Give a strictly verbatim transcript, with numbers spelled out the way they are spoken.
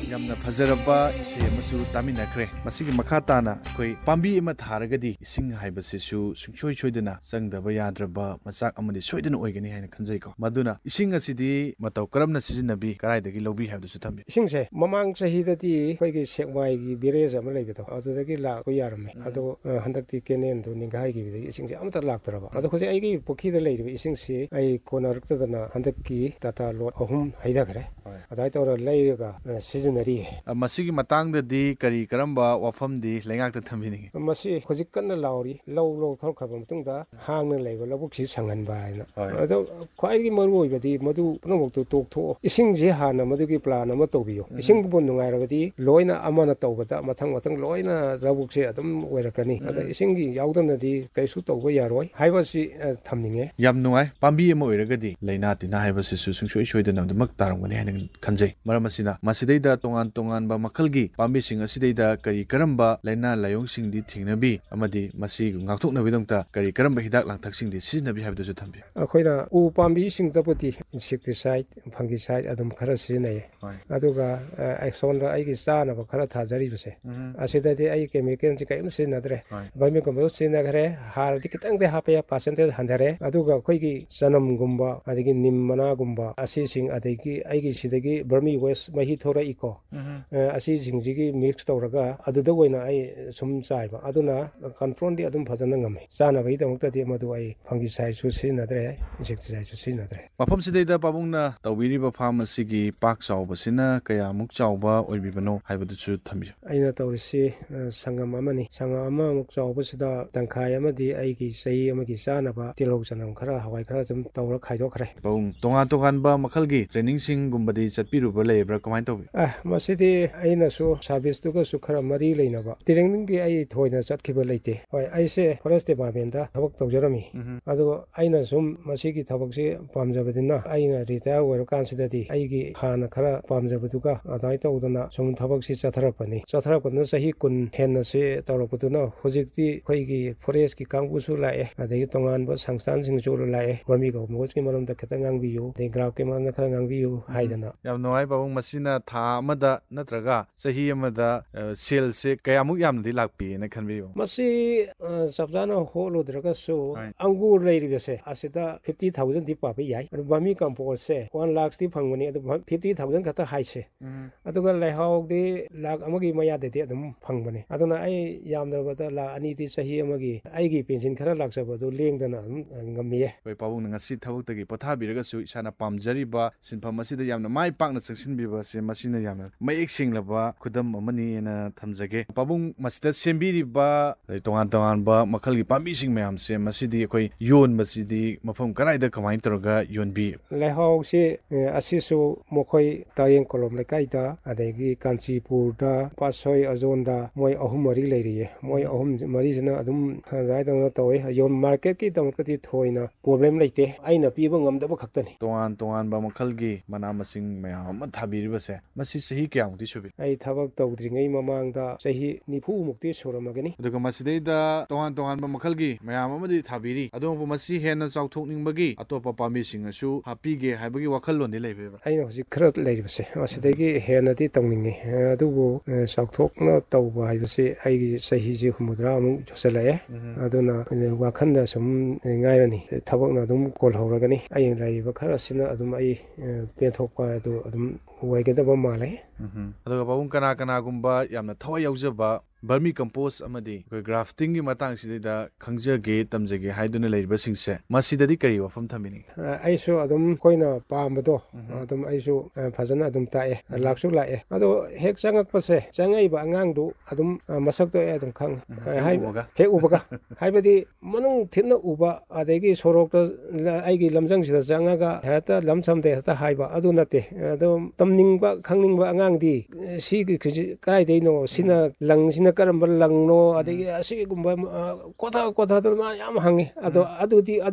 ꯌꯥꯝꯅ ꯐꯖꯔꯕ ꯏꯁꯩ ꯑꯃꯁꯨ ꯇꯥꯃꯤꯟꯅꯈ꯭ꯔꯦ ꯃꯁꯤꯒꯤ ꯃꯈꯥ ꯇꯥꯅ ꯑꯩꯈꯣꯏ ꯄꯥꯝꯕꯤ ꯑꯃ ꯊꯥꯔꯒꯗꯤ ꯏꯁꯤꯡ ꯍꯥꯏꯕꯁꯤꯁꯨ ꯁꯨꯡꯁꯣꯏ ꯁꯣꯏꯗꯅ ꯆꯪꯗꯕ ꯌꯥꯗ꯭ꯔꯕ ꯃꯆꯥꯛ ꯑꯃꯗꯤ ꯁꯣꯏꯗꯅ ꯑꯣꯏꯒꯅꯤ ꯍꯥꯏꯅ ꯈꯟꯖꯩꯀꯣ ꯃꯗꯨꯅ ꯏꯁꯤꯡ ꯑꯁꯤꯗꯤ ꯃꯇꯧ ꯀꯔꯝꯅ ꯁꯤꯖꯤꯟꯅꯕꯤ ꯀꯗꯥꯏꯗꯒꯤ ꯂꯧꯕꯤ ꯍꯥꯏꯕꯗꯨꯁꯨ ꯊꯝꯕꯤ ꯏꯁꯤꯡꯁꯦ ꯃꯃꯥꯡ ꯆꯍꯤꯗꯗꯤ ꯑꯩꯈꯣꯏꯒꯤ ꯁꯦꯛꯃꯥꯏꯒꯤ ꯕꯦꯔꯦꯖ ꯑꯃ ꯂꯩꯕꯗꯣ ꯑꯗꯨꯗꯒꯤ ꯂꯥꯛꯄ ꯌꯥꯔꯝꯃꯦ ꯑꯗꯣ ꯍꯟꯗꯛꯇꯤ ꯀꯦꯅꯦꯜꯗꯣ ꯅꯤꯡꯈꯥꯏꯈꯤꯕꯗꯒꯤ ꯏꯁꯤꯡꯁꯦ ꯑꯃꯠꯇ ꯂꯥꯛꯇ꯭ꯔꯕ ꯑꯗꯣ ꯍꯧꯖꯤꯛ ꯑꯩꯒꯤ ꯄꯨꯈ꯭ꯔꯤꯗ ꯂꯩꯔꯤꯕ ꯏꯁꯤꯡꯁꯤ ꯑꯩ ꯀꯣꯟꯅꯔꯛꯇꯗꯅ ꯍꯟꯗꯛꯀꯤ ꯇꯥꯇꯥ ꯂꯣꯠ ꯑꯍꯨꯝ ꯍꯩꯊꯈ꯭ꯔꯦ ꯑꯗꯨꯃꯥꯏꯅ ꯇꯧꯔ ꯂꯩꯔꯒ ꯁꯤꯖꯤꯟꯅꯔꯤꯌꯦ ꯃꯁꯤꯒꯤ ꯃꯇꯥꯡꯗꯗꯤ ꯀꯔꯤ ꯀꯔꯝꯕ ꯋꯥꯐꯝꯗꯤ ꯂꯩꯉꯥꯛꯇ ꯊꯝꯕꯤꯅꯤꯡꯉꯤ ꯃꯁꯤ ꯍꯧꯖꯤꯛ ꯀꯟꯅ ꯂꯥꯎꯔꯤ ꯂꯧ ꯂꯧ ꯈꯧꯈ꯭ꯔꯕ ꯃꯇꯨꯡꯗ ꯍꯥꯡꯅ ꯂꯩꯕ ꯂꯧꯕꯨꯛꯁꯤ ꯁꯪꯍꯟꯕ ꯍꯥꯏꯅ ꯑꯗꯣ ꯈ꯭ꯋꯥꯏꯗꯒꯤ ꯃꯔꯨ ꯑꯣꯏꯕꯗꯤ ꯃꯗꯨ ꯄꯨꯝꯅꯃꯛꯇꯨ ꯇꯣꯛꯊꯣꯛꯑꯣ ꯏꯁꯤꯡꯁꯤ ꯍꯥꯟꯅ ꯃꯗꯨꯒꯤ ꯄ꯭ꯂꯥꯟ ꯑꯃ ꯇꯧꯕꯤꯌꯨ ꯏꯁꯤꯡꯕꯨ ꯅꯨꯡꯉꯥꯏꯔꯕꯗꯤ ꯂꯣꯏꯅ ꯑꯃꯅ ꯇꯧꯕꯗ ꯃꯊꯪ ꯃꯊꯪ ꯂꯣꯏꯅ ꯂꯧꯕꯨꯛꯁꯦ ꯑꯗꯨꯝ ꯑꯣꯏꯔꯛꯀꯅꯤ ꯑꯗ ꯏꯁꯤꯡꯒꯤ ꯌꯥꯎꯗꯅꯗꯤ ꯀꯩꯁꯨ ꯇꯧꯕ ꯌꯥꯔꯣꯏ ꯍꯥꯏꯕꯁꯤ ꯊꯝꯅꯤꯡꯉꯦ ꯌꯥꯝ ꯅꯨꯡꯉꯥꯏ ꯄꯥꯝꯕꯤ ꯑꯃ ꯑꯣꯏꯔꯒꯗꯤ ꯂꯩꯅꯥ ꯇꯤꯟꯅꯥ ꯍꯥꯏꯕꯁꯤꯁꯨ ꯁꯨꯡꯁꯣꯏ ꯁꯣꯏꯗꯅ ꯑꯗꯨꯃꯛ ꯇꯥꯔꯝꯒꯅꯤ ꯍꯥꯏꯅ ꯈꯟꯖꯩ ꯃꯔꯝ ꯑꯁꯤꯅ ꯃꯁꯤꯗꯩꯗ ꯇꯣꯉꯥꯟ ꯇꯣꯉꯥꯟꯕ ꯃꯈꯜꯒꯤ ꯄꯥꯝꯕꯤꯁꯤꯡ ꯑꯁꯤꯗꯩꯗ ꯀꯔꯤ ꯀꯔꯝꯕ ꯂꯩꯅꯥ ꯂꯥꯏꯑꯣꯡꯁꯤꯡꯗꯤ ꯊꯦꯡꯅꯕꯤ ꯑꯃꯗꯤ ꯃꯁꯤ ꯉꯥꯛꯊꯣꯛꯅꯕꯒꯤꯗꯃꯛꯇ ꯀꯔꯤ ꯀꯔꯝꯕ ꯍꯤꯗꯥꯛ ꯂꯥꯡꯊꯛꯁꯤꯡꯗꯤ ꯁꯤꯖꯤꯟꯅꯕꯤ ꯍꯥꯏꯕꯗꯨꯁꯨ ꯊꯝꯕꯤ ꯑꯩꯈꯣꯏꯅ ꯎ ꯄꯥꯝꯕꯤꯁꯤꯡꯗꯕꯨꯗꯤ ꯏꯟꯁꯦꯛꯇꯤꯁꯥꯏꯠ ꯐꯪꯒꯤꯁꯥꯏꯠ ꯑꯗꯨꯝ ꯈꯔ ꯁꯤꯖꯤꯟꯅꯩꯌꯦ ꯑꯗꯨꯒ ꯑꯁꯣꯝꯗ ꯑꯩꯒꯤ ꯆꯥꯅꯕ ꯈꯔ ꯊꯥꯖꯔꯤꯕꯁꯦ ꯑꯁꯤꯗꯗꯤ ꯑꯩ ꯀꯦꯃꯤꯀꯦꯜꯁꯤ ꯀꯔꯤꯝ ꯁꯤꯖꯤꯟꯅꯗ꯭ꯔꯦ ꯚꯔꯃꯤꯀꯝꯄꯣꯁ ꯁꯤꯖꯤꯟꯅꯈ꯭ꯔꯦ ꯍꯥꯔꯗꯤ ꯈꯤꯇꯪꯗꯤ ꯍꯥꯞꯄꯦ ꯄꯥꯔꯁꯦꯟꯇꯦꯖ ꯍꯟꯊꯔꯦ ꯑꯗꯨꯒ ꯑꯩꯈꯣꯏꯒꯤ ꯆꯅꯝꯒꯨꯝꯕ ꯑꯗꯒꯤ ꯅꯤꯝ ꯃꯅꯥꯒꯨꯝꯕ ꯑꯁꯤꯁꯤꯡ ꯑꯗꯒꯤ ꯑꯩꯒꯤ ꯁꯤꯗꯒꯤ ꯕꯔꯃꯤ ꯋꯦꯁ ꯃꯍꯤ ꯊꯣꯔꯛꯏꯀꯣ ꯑꯁꯤꯁꯤꯡꯁꯤꯒꯤ ꯃꯤꯛꯁ ꯇꯧꯔꯒ ꯑꯗꯨꯗ ꯑꯣꯏꯅ ꯑꯩ ꯁꯨꯝ ꯆꯥꯏꯕ ꯑꯗꯨꯅ ꯀꯟꯇ꯭ꯔꯣꯜꯗꯤ ꯑꯗꯨꯝ ꯐꯖꯅ ꯉꯝꯃꯤ ꯆꯥꯅꯕꯒꯤꯗꯃꯛꯇꯗꯤ ꯃꯗꯨ ꯑꯩ ꯐꯪꯒꯤꯁꯥꯏꯠꯁꯨ ꯁꯤꯖꯤꯟꯅꯗ꯭ꯔꯦ ꯏꯟꯁꯦꯛꯇꯤꯁꯥꯏꯠꯁꯨ ꯁꯤꯖꯤꯟꯅꯗ꯭ꯔꯦ ꯃꯐꯝꯁꯤꯗꯩꯗ ꯄꯥꯕꯨꯡꯅ ꯇꯧꯕꯤꯔꯤꯕ ꯐꯥꯔꯝ ꯑꯁꯤꯒꯤ ꯄꯥꯛ ꯆꯥꯎꯕꯁꯤꯅ ꯀꯌꯥꯃꯨꯛ ꯆꯥꯎꯕ ꯑꯣꯏꯕꯤꯕꯅꯣ ꯍꯥꯏꯕꯗꯨꯁꯨ ꯊꯝꯕꯤꯌꯨ ꯑꯩꯅ ꯇꯧꯔꯤꯁꯤ ꯁꯪꯒꯝ ꯑꯃꯅꯤ ꯁꯪꯒꯝ ꯑꯃꯃꯨꯛ ꯆꯥꯎꯕꯁꯤꯗ ꯇꯪꯈꯥꯏ ꯑꯃꯗꯤ ꯑꯩꯒꯤ ꯆꯍꯤ ꯑꯃꯒꯤ ꯆꯥꯅꯕ ꯇꯤꯜꯍꯧ ꯆꯅꯝ ꯈꯔ ꯍꯋꯥꯏ ꯈꯔ ꯁꯨꯝ ꯇꯧꯔ ꯈꯥꯏꯗꯣꯛꯈ꯭ꯔꯦ ꯄꯥꯕꯨꯡ ꯇꯣꯉꯥꯟ ꯇꯣꯉꯥꯟꯕ ꯃꯈꯜꯒꯤ ꯇ꯭ꯔꯦꯅꯤꯡꯁꯤꯡꯒꯨꯝꯕꯗꯤ ꯆꯠꯄꯤꯔꯨꯕ ꯂꯩꯕ꯭ꯔꯥ ꯀꯃꯥꯏꯅ ꯇꯧꯕꯤ ꯑꯦ ꯃꯁꯤꯗꯤ ꯑꯩꯅꯁꯨ ꯁꯥꯔꯚꯤꯁꯇꯨꯒꯁꯨ ꯈꯔ ꯃꯔꯤ ꯂꯩꯅꯕ ꯇ꯭ꯔꯦꯅꯤꯡꯒꯤ ꯑꯩ ꯊꯣꯏꯅ ꯆꯠꯈꯤꯕ ꯂꯩꯇꯦ ꯍꯣꯏ ꯑꯩꯁꯦ ꯐꯣꯔꯦꯁ ꯗꯤꯄꯥꯔꯠꯃꯦꯟꯇ ꯊꯕꯛ ꯇꯧꯖꯔꯝꯃꯤ ꯑꯗꯨꯒ ꯑꯩꯅ ꯁꯨꯝ ꯃꯁꯤꯒꯤ ꯊꯕꯛꯁꯤ ꯄꯥꯝꯖꯕꯅꯤꯅ ꯑꯩꯅ ꯔꯤꯇꯥꯌꯔ ꯑꯣꯏꯔꯀꯥꯟꯁꯤꯗꯗꯤ ꯑꯩꯒꯤ ꯍꯥꯟꯅ ꯈꯔ ꯄꯥꯝꯖꯕꯗꯨꯒ ꯑꯗꯨꯃꯥꯏꯅ ꯇꯧꯗꯅ ꯁꯨꯝ ꯊꯕꯛꯁꯤ ꯆꯠꯊꯔꯛꯄꯅꯤ ꯆꯠꯊꯔꯛꯄꯗꯨꯅ ꯆꯍꯤ ꯀꯨꯟ ꯍꯦꯟꯅꯁꯤ ꯇꯧꯔꯛꯄꯗꯨꯅ ꯍꯧꯖꯤꯛꯇꯤ ꯑꯩꯈꯣꯏꯒꯤ ꯐꯣꯔꯦꯁꯀꯤ ꯀꯥꯡꯕꯨꯁꯨ ꯂꯥꯛꯑꯦ ꯑꯗꯒꯤ ꯇꯣꯉꯥꯟꯕ ꯁꯪꯁꯊꯥꯟꯁꯤꯡꯁꯨ ꯂꯥꯛꯑꯦ ꯕꯔꯃꯤ ꯀꯝꯄꯣꯁꯀꯤ ꯃꯔꯝꯗ ꯈꯤꯇꯪ ꯉꯥꯡꯕꯤꯌꯨ ꯑꯗꯩ ꯒ꯭ꯔꯥꯐꯀꯤ ꯃꯔꯝꯗ ꯈꯔ ꯉꯥꯡꯕꯤꯌꯨ ꯍꯥꯏꯗꯅ ꯌꯥꯝ ꯅꯨꯡꯉꯥꯏ ꯄꯥꯕꯨꯡ ꯃꯁꯤꯅ ꯊꯥ ꯑꯃꯗ ꯅꯠꯇ꯭ꯔꯒ ꯆꯍꯤ ꯑꯃꯗ ꯁꯦꯜꯁꯦ ꯀꯌꯥꯃꯨꯛ ꯌꯥꯝꯅꯗꯤ ꯂꯥꯛꯄꯤꯅ ꯈꯟꯕꯤꯌꯨ ꯃꯁꯤ ꯆꯞ ꯆꯥꯅ ꯍꯣꯠꯂꯨꯗ꯭ꯔꯒꯁꯨ ꯑꯪꯒꯨꯔ ꯂꯩꯔꯤꯕꯁꯦ ꯑꯁꯤꯗ ꯐꯤꯐꯇꯤ ꯊꯥꯎꯖꯟꯗꯤ ꯄꯥꯕ ꯌꯥꯏ ꯑꯗꯨ ꯕꯔꯃꯤ ꯀꯝꯄꯣꯁꯁꯦ ꯋꯥꯟ ꯂꯥꯛꯁꯇꯤ ꯐꯪꯕꯅꯤ ꯑꯗꯨ ꯐꯤꯐꯇꯤ ꯊꯥꯎꯖꯟ ꯈꯛꯇ ꯍꯥꯏꯁꯦ ꯑꯗꯨꯒ ꯂꯩꯍꯥꯎꯗꯤ ꯂꯥꯛ ꯑꯃꯒꯤ ꯃꯌꯥꯗꯗꯤ ꯑꯗꯨꯝ ꯐꯪꯕꯅꯤ ꯑꯗꯨꯅ ꯑꯩ ꯌꯥꯝꯗ꯭ꯔꯕꯗ ꯂꯥꯛ ꯑꯅꯤꯗꯤ ꯆꯍꯤ ꯑꯃꯒꯤ ꯑꯩꯒꯤ ꯄꯦꯟꯁꯤꯟ ꯈꯔ ꯂꯥꯛꯆꯕꯗꯨ ꯂꯦꯡꯗꯅ ꯑꯗꯨꯝ ꯉꯝꯃꯤꯌꯦ ꯑꯩꯈꯣꯏ ꯄꯥꯕꯨꯡꯅ ꯉꯁꯤ ꯊꯕꯛꯇꯒꯤ ꯄꯣꯊꯥꯕꯤꯔꯒꯁꯨ ꯏꯁꯥꯅ ꯄꯥꯝꯖꯔꯤꯕ ꯁꯤꯟꯐꯝ ꯑꯁꯤꯗ ꯌꯥꯝꯅ ꯃꯥꯏ ꯄꯥꯛꯅ ꯆꯪꯁꯤꯟꯕꯤꯕꯁꯦ ꯃꯁꯤꯅ ꯌꯥꯝꯅ ꯃꯌꯦꯛ ꯁꯦꯡꯂꯕ ꯈꯨꯗꯝ ꯑꯃꯅꯤꯅ ꯊꯝꯖꯒꯦ ꯄꯥꯕꯨꯡ ꯃꯁꯤꯗ ꯁꯦꯝꯕꯤꯔꯤꯕ ꯇꯣꯉꯥꯟ ꯇꯣꯉꯥꯟꯕ ꯃꯈꯜꯒꯤ ꯄꯥꯝꯕꯤꯁꯤꯡ ꯃꯌꯥꯝꯁꯦ ꯃꯁꯤꯗꯤ ꯑꯩꯈꯣꯏ ꯌꯣꯟꯕꯁꯤꯗꯤ ꯃꯐꯝ ꯀꯗꯥꯏꯗ ꯀꯃꯥꯏꯅ ꯇꯧꯔꯒ ꯌꯣꯟꯕꯤ ꯂꯩꯍꯥꯎꯁꯤ ꯑꯁꯤꯁꯨ ꯃꯈꯣꯏ ꯇꯥꯌꯦꯡ ꯀꯣꯂꯣꯝ ꯂꯩꯀꯥꯏꯗ ꯑꯗꯒꯤ ꯀꯥꯟꯆꯤꯄꯨꯔꯗ ꯄꯥꯠꯁꯣꯏ ꯑꯖꯣꯟꯗ ꯃꯣꯏ ꯑꯍꯨꯝ ꯃꯔꯤ ꯂꯩꯔꯤꯌꯦ ꯃꯣꯏ ꯑꯍꯨꯝ ꯃꯔꯤꯁꯤꯅ ꯑꯗꯨꯝ ꯑꯗꯨꯃꯥꯏꯅ ꯇꯧꯅ ꯇꯧꯋꯤ ꯌꯣꯟ ꯃꯥꯔꯀꯦꯠꯀꯤꯗꯃꯛꯇꯗꯤ ꯊꯣꯏꯅ ꯄ꯭ꯔꯣꯕ꯭ꯂꯦꯝ ꯂꯩꯇꯦ ꯑꯩꯅ ꯄꯤꯕ ꯉꯝꯗꯕ ꯈꯛꯇꯅꯤ ꯇꯣꯉꯥꯟ ꯇꯣꯉꯥꯟꯕ ꯃꯈꯜꯒꯤ ꯃꯅꯥ ꯃꯁꯤꯡ ꯃꯌꯥꯝ ꯑꯃ ꯊꯥꯕꯤꯔꯤꯕꯁꯦ ꯃꯁꯤ ꯆꯍꯤ ꯀꯌꯥꯃꯨꯛꯇꯤ ꯁꯨꯕꯤ ꯑꯩ ꯊꯕꯛ ꯇꯧꯗ꯭ꯔꯤꯉꯩ ꯃꯃꯥꯡꯗ ꯆꯍꯤ ꯅꯤꯐꯨꯃꯨꯛꯇꯤ ꯁꯨꯔꯝꯃꯒꯅꯤ ꯑꯗꯨꯒ ꯃꯁꯤꯗꯩꯗ ꯇꯣꯉꯥꯟ ꯇꯣꯉꯥꯟꯕ ꯃꯈꯜꯒꯤ ꯃꯌꯥꯝ ꯑꯃꯗꯤ ꯊꯥꯕꯤꯔꯤ ꯑꯗꯨꯕꯨ ꯃꯁꯤ ꯍꯦꯟꯅ ꯆꯥꯎꯊꯣꯛꯅꯤꯡꯕꯒꯤ ꯑꯇꯣꯞꯄ ꯄꯥꯝꯕꯤꯁꯤꯡꯅꯁꯨ ꯍꯥꯞꯄꯤꯒꯦ ꯍꯥꯏꯕꯒꯤ ꯋꯥꯈꯜꯂꯣꯟꯗꯤ ꯂꯩꯕꯤꯕ꯭ꯔꯥ ꯑꯩꯅ ꯍꯧꯖꯤꯛ ꯈꯔ ꯂꯩꯔꯤꯕꯁꯦ ꯃꯁꯤꯗꯒꯤ ꯍꯦꯟꯅꯗꯤ ꯇꯧꯅꯤꯡꯉꯤ ꯑꯗꯨꯕꯨ ꯆꯥꯎꯊꯣꯛꯅ ꯇꯧꯕ ꯍꯥꯏꯕꯁꯤ ꯑꯩꯒꯤ ꯆꯍꯤꯁꯤ ꯍꯨꯝꯐꯨꯇꯔꯥꯃꯨꯛ ꯁꯨꯖꯜꯂꯛꯑꯦ ꯑꯗꯨꯅ ꯋꯥꯈꯜꯗ ꯁꯨꯝ ꯉꯥꯏꯔꯅꯤ ꯊꯕꯛꯅ ꯑꯗꯨꯝ ꯀꯣꯜꯍꯧꯔꯒꯅꯤ ꯑꯩꯅ ꯂꯩꯔꯤꯕ ꯈꯔꯁꯤꯅ ꯑꯗꯨꯝ ꯑꯩ ꯄꯦꯟꯊꯣꯛꯄ ꯑꯗꯨ ꯑꯗꯨꯝ ꯑꯣꯏꯒꯗꯕ ꯃꯥꯜꯂꯦ ꯑꯗꯨꯒ ꯄꯥꯕꯨꯡ ꯀꯅꯥ ꯀꯅꯥꯒꯨꯝꯕ ꯌꯥꯝꯅ ꯊꯋꯥꯏ ꯌꯥꯎꯖꯕ ꯕꯔꯃꯤ ꯀꯝꯄꯣꯁ ꯑꯃꯗꯤ ꯑꯩꯈꯣꯏ ꯒ꯭ꯔꯥꯐꯇꯤꯡꯒꯤ ꯃꯇꯥꯡꯁꯤꯗꯩꯗ ꯈꯪꯖꯒꯦ ꯇꯝꯖꯒꯦ ꯍꯥꯏꯗꯨꯅ ꯂꯩꯔꯤꯕꯁꯤꯡꯁꯦ ꯃꯁꯤꯗꯗꯤ ꯀꯔꯤ ꯋꯥꯐꯝ ꯊꯝꯕꯤꯅꯤꯡꯉꯤ ꯑꯩꯁꯨ ꯑꯗꯨꯝ ꯑꯩꯈꯣꯏꯅ ꯄꯥꯝꯕꯗꯣ ꯑꯗꯨꯝ ꯑꯩꯁꯨ ꯐꯖꯅ ꯑꯗꯨꯝ ꯇꯥꯛꯑꯦ ꯂꯥꯛꯁꯨ ꯂꯥꯛꯑꯦ ꯑꯗꯣ ꯍꯦꯛ ꯆꯪꯉꯛꯄꯁꯦ ꯆꯪꯉꯛꯏꯕ ꯑꯉꯥꯡꯗꯨ ꯑꯗꯨꯝ ꯃꯁꯛꯇꯣ ꯑꯩ ꯑꯗꯨꯝ ꯈꯪꯉꯤ ꯍꯦꯛ ꯎꯕꯒ ꯍꯥꯏꯕꯗꯤ ꯃꯅꯨꯡ ꯊꯤꯟꯅ ꯎꯕ ꯑꯗꯒꯤ ꯁꯣꯔꯣꯛꯇ ꯑꯩꯒꯤ ꯂꯝꯖꯪꯁꯤꯗ ꯆꯪꯉꯒ ꯍꯦꯛꯇ ꯂꯝ ꯁꯝꯗ ꯍꯦꯛꯇ ꯍꯥꯏꯕ ꯑꯗꯨ ꯅꯠꯇꯦ ꯑꯗꯨꯝ ꯇꯝꯅꯤꯡꯕ ꯈꯪꯅꯤꯡꯕ ꯑꯉꯥꯡꯗꯤ ꯁꯤꯒꯤ ꯀꯗꯥꯏꯗꯩꯅꯣ ꯁꯤꯅ ꯂꯪꯁꯤꯅ ꯀꯔꯝꯕ ꯂꯪꯅꯣ ꯑꯗꯒꯤ ꯑꯁꯤꯒꯨꯝꯕ ꯀꯣꯊ ꯀꯣꯊꯗꯅ ꯃꯥ ꯌꯥꯝ ꯍꯪꯉꯤ ꯑꯗꯣ ꯑꯗꯨꯗꯤ